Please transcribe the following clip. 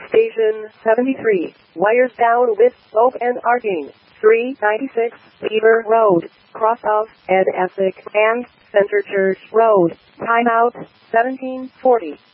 Station 73, wires down with soap and arcing. 396 Beaver Road, cross of Ed Essex and Center Church Road. Timeout 1740.